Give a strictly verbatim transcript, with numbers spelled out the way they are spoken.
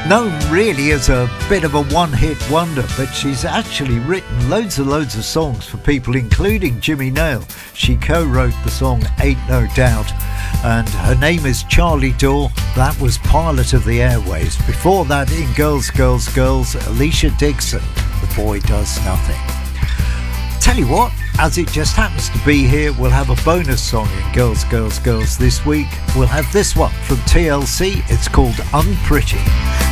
Known really as a bit of a one-hit wonder, but she's actually written loads and loads of songs for people, including Jimmy Nail. She co-wrote the song Ain't No Doubt, and her name is Charlie Dore. That was Pilot of the Airways. Before that, in Girls, Girls, Girls, Alicia Dixon, The Boy Does Nothing. Tell you what, as it just happens to be here, we'll have a bonus song in Girls, Girls, Girls this week. We'll have this one from T L C. It's called Unpretty.